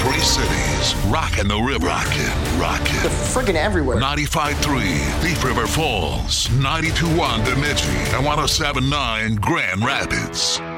Three cities. Rockin' the river. Rockin'. Friggin' everywhere. 95.3 Thief River Falls. 92.1 Bemidji. And 107.9 Grand Rapids.